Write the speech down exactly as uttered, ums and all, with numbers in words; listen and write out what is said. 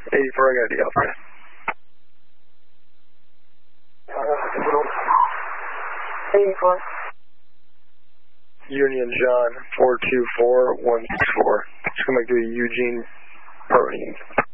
eighty-four, I got the Alpha. eighty-four. Union John, four two four one six four. Just come back to Eugene Party.